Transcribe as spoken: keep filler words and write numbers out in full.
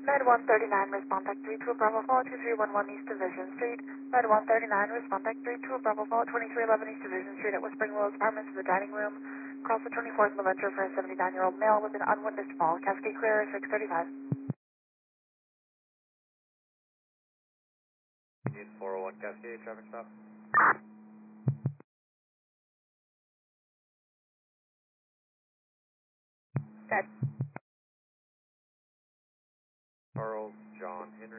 Med one thirty-nine, respond back three two Bravo Fall, two three one one East Division Street. Med one thirty-nine, respond back three two Bravo Fall, twenty-three eleven East Division Street at Whispering Willows Apartments in the dining room. Across the twenty-fourth of November for a seventy-nine-year-old male with an unwitnessed fall. Cascade clear, six thirty-five. four oh one Cascade, traffic stop. Dead. Charles John Henry.